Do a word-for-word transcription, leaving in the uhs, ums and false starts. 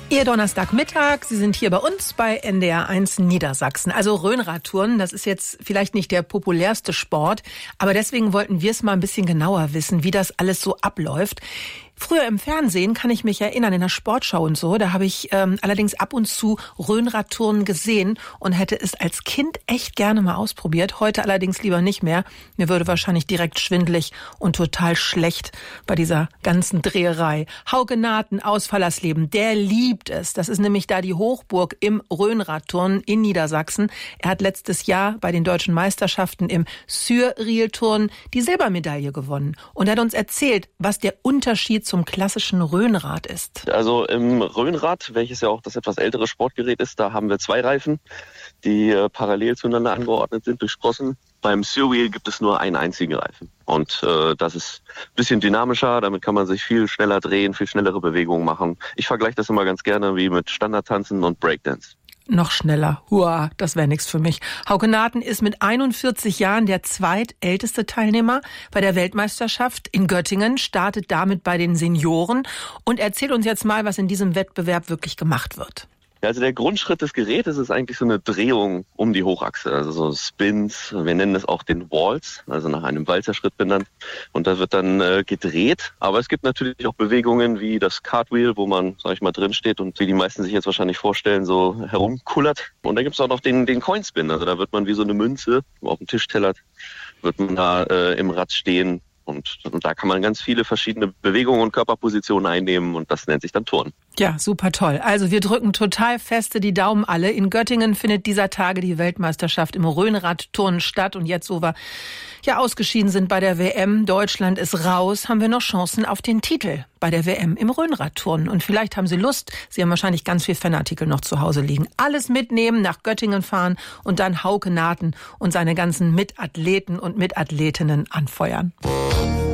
Ihr Donnerstagmittag, Sie sind hier bei uns bei N D R eins Niedersachsen. Also Rhönradtouren, das ist jetzt vielleicht nicht der populärste Sport, aber deswegen wollten wir es mal ein bisschen genauer wissen, wie das alles so abläuft. Früher im Fernsehen kann ich mich erinnern, in der Sportschau und so, da habe ich ähm, allerdings ab und zu Rhönradtouren gesehen und hätte es als Kind echt gerne mal ausprobiert. Heute allerdings lieber nicht mehr. Mir würde wahrscheinlich direkt schwindelig und total schlecht bei dieser ganzen Dreherei. Hauke Naten aus Fallersleben, der liebt es. Das ist nämlich da die Hochburg im Rhönradturnen in Niedersachsen. Er hat letztes Jahr bei den deutschen Meisterschaften im Surreal-Turnen die Silbermedaille gewonnen. Und er hat uns erzählt, was der Unterschied zum klassischen Rhönrad ist. Also im Rhönrad, welches ja auch das etwas ältere Sportgerät ist, da haben wir zwei Reifen, die äh, parallel zueinander angeordnet sind durch Sprossen. Beim Surreal gibt es nur einen einzigen Reifen. Und äh, das ist ein bisschen dynamischer, damit kann man sich viel schneller drehen, viel schnellere Bewegungen machen. Ich vergleiche das immer ganz gerne wie mit Standardtanzen und Breakdance. Noch schneller. Hua, das wäre nichts für mich. Hauke Naten ist mit einundvierzig Jahren der zweitälteste Teilnehmer bei der Weltmeisterschaft in Göttingen, startet damit bei den Senioren und erzählt uns jetzt mal, was in diesem Wettbewerb wirklich gemacht wird. Ja, also der Grundschritt des Gerätes ist eigentlich so eine Drehung um die Hochachse, also so Spins. Wir nennen es auch den Waltz, also nach einem Walzerschritt benannt. Und da wird dann äh, gedreht. Aber es gibt natürlich auch Bewegungen wie das Cartwheel, wo man, sag ich mal, drin steht und wie die meisten sich jetzt wahrscheinlich vorstellen, so herumkullert. Und dann gibt es auch noch den, den Coinspin, also da wird man wie so eine Münze, wo auf dem Tisch tellert, wird man da äh, im Rad stehen. Und, und da kann man ganz viele verschiedene Bewegungen und Körperpositionen einnehmen und das nennt sich dann Turnen. Ja, super toll. Also wir drücken total feste die Daumen alle. In Göttingen findet dieser Tage die Weltmeisterschaft im Rhönradturnen statt. Und jetzt, wo wir ja ausgeschieden sind bei der W M, Deutschland ist raus, haben wir noch Chancen auf den Titel bei der W M im Rhönradturnen. Und vielleicht haben Sie Lust, Sie haben wahrscheinlich ganz viel Fanartikel noch zu Hause liegen. Alles mitnehmen, nach Göttingen fahren und dann Hauke Naten und seine ganzen Mitathleten und Mitathletinnen anfeuern.